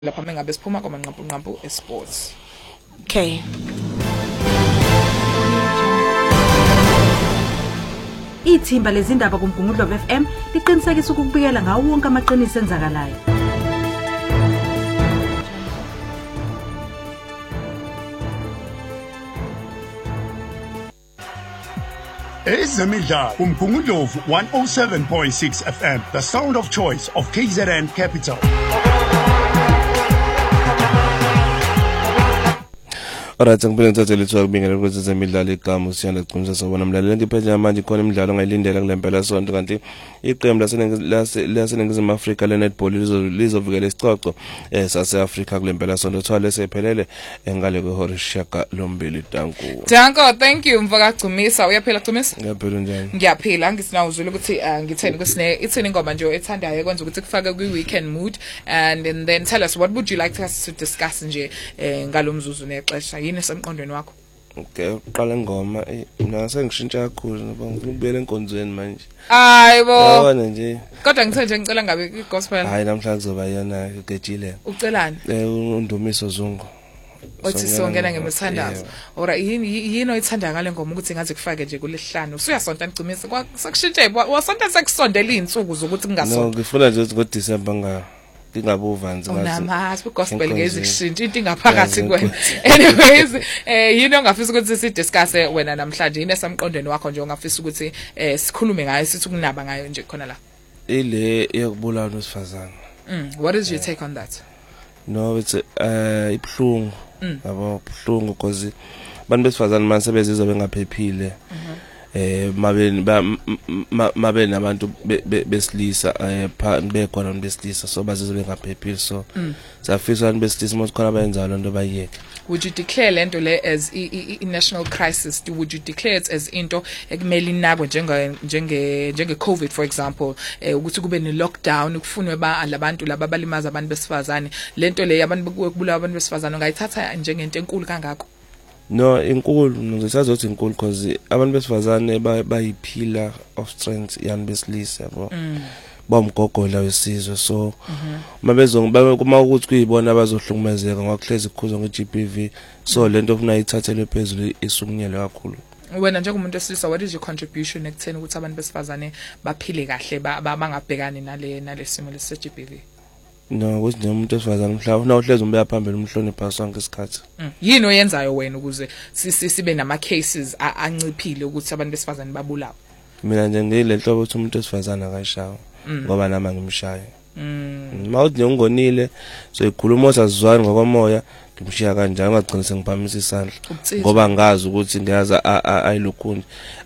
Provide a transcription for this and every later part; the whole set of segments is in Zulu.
lapha mengabe siphuma kwamanqampu esports. Okay. Ithimba lezindaba kuMgungundlo FM liqinisekisa ukubikela ngawo wonke amaqiniso enzakalayo. Ezemidlalo kuMgungundlo 107.6 FM, the sound of choice of KZN Capital. Alright, ngibingelela ntsathe lithuba kubingelela ukuthi zemidlalo igama usiyanda kuqinisa sobona mlaleli ngiphethe manje khona imidlalo ngayilindela kulempela sonto kanti iqembu laseNingizimu Afrika leNetball lizovikela isicoco sase Africa kulempela sonto thwale sephelele ngale kwehora shaka lombili danku. Danko, thank you mfaka Gcumisa. Uyaphila Gcumisa? Ngiyaphila njani? Ngiyaphila, ngisinawuzula ukuthi ngitheni kusine ithini ingoma nje ethandayo kwenza ukuthi kufake kwi weekend mood and then tell us what would you like us to discuss nje ngalomzuzu nexesha yini esemqondweni wakho? Okay, uqala ngoma mina sengishintsha kakhulu ngibuyele enkonzweni manje. Hayibo. Yabona nje. Kodwa ngithe nje ngicela ngabe igospel. Hayi namhlanje kuzoba yona igejile. Ucelani? Undumiso Zungu. Othi songena ngemithandazo. Ora yini oyithanda ngale ngoma ukuthi ngaze kufake nje kulesihlanu. Usuyasonta Gcumisa kwakushintshe wasonta sekusondela izinsuku zokuthi kungasonta. No, ngifuna nje ukuthi ngoDecember ingabuvanzi ngathi. Unamazi gospel ngezikushintsha into ingaphakathi kwena. Anyways, yini ongafisa ukuthi sidiscuss wena namhlanje yini esamqondweni wakho nje ongafisa ukuthi sikhulume ngayo sithi ukunaba ngayo nje khona la. Ile yokubulala wesifazane. What is your take on that? No, it's ibhlungu. Yabo ibhlungu because abantu besifazane manje sebezizwa bengaphephile. Mabe nabantu besilisa bekhona besilisa so bazizwe bengaphephile so safisa abantu besilisa manje khona abayenza lonto bayeke. Would you declare lento le as a national crisis? Would you declare it as into ekumele inakwe njenge COVID for example ukuthi kube ne lockdown kufunwe labantu laba balimaza abantu besifazane lento le yabantu bekubulala abantu besifazane ungayithatha njengento enkulu kangako? No, inkulu ngisazothi inkulu because abantu besifazane bayiphila of strength yani besilisa yabo. Bamgogola wesizwe so mabezongiba kuma ukuthi kuyibona abazohlukumezeka ngokuhlezi kukhuzwa ngeGBV so lento ufuna ithathelwe phezulu isukunyele kakhulu. Wena njengomuntu wesilisa what is your contribution ekutheni ukuthi abantu besifazane baphile kahle bangabhekani nale simo leseGBV? No, ukuthi nje umuntu esifazana mhlawumbe uhlezi umbeya phambili umhlonipha sonke isikhathi. Yini oyenzayo wena ukuze sibe nama cases anciphile ukuthi abantu besifazane babulawa? Mina nje ngile hlobo ukuthi umuntu esifazana akayishawa ngoba nama ngimshaye. Mawuthi ngonile so ikhuluma osazizwani ngokomoya ngimshiya kanjani ngagcina sengiphamisa isandla ngoba ngazi ukuthi ngiyaza ayilukhuni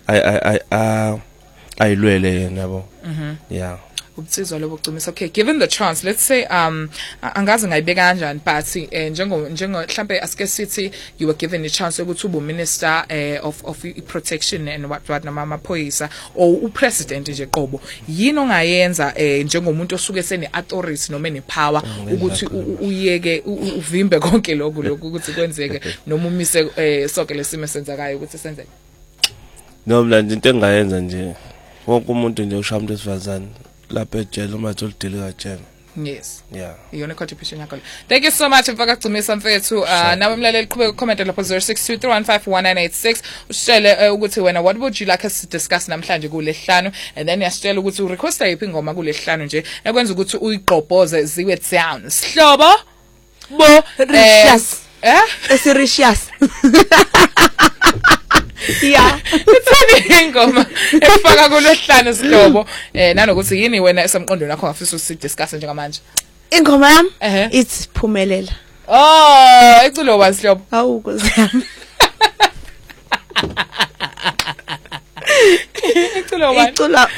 ayilwele yena yabo. Yeah. Ubusizwa lobo Gcumisa. Okay, given the chance, let's say angazi ngayibeka kanjani but njengo mhlambe asike sithi you were given a chance ukuthi ube minister of protection and what nama police or upresident nje qobo yini ongayenza njengomuntu osuke sene authority noma ene power ukuthi uyeke uvimbe konke lokho ukuthi kwenzeke noma umise sonke lesimo senzakayo ukuthi senzeke? No manje into engayenza nje wonke umuntu nje ushaya umuntu esifazane lapha ejele uma tholidile kajele. Yes. Yeah. Iyona contribution yakho. Thank you so much mfaka Gcumisa mfethu. Nawe mlaleli qhubeka comment lapho 0623151986 usitshele ukuthi wena what would you like us to discuss namhlanje kulesihlanu and then yasitshela ukuthi u request yiphi ingoma kulesihlanu nje ekwenza ukuthi uyigqobhoze ziwe down. Sihlobo bo Rishas. Rishas. Yeah. Itsani ingoma efaka kulesihlanu sihlobo nanokuthi yini wena esemqondweni wakho ngafisa usidiscuss njengamanje? Ingoma yami it's Phumelela. Oh, eculo wasihlobo. Awu kozami. Eculo wani? Icula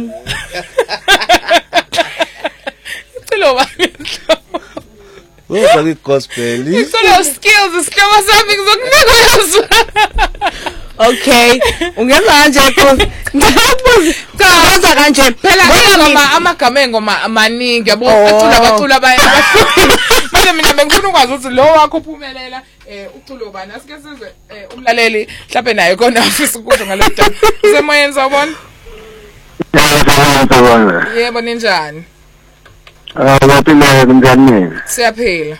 Eculo wani? What's the gospel? Icula skills isihlobo sami ngizokunika yozwa. Okay, ungenza kanje ngabuza kanje phela ngoma amagama engoma amaningi yabo bacula bayena manje mina bengifuna ukwazi ukuthi lo wakho Phumelela uculo bani asike sizwe umlaleli mhlawumbe naye kona afisa ukuzwa ngalodo semoyeni sawubona yebo ninjani Baphila njani? Siyaphila.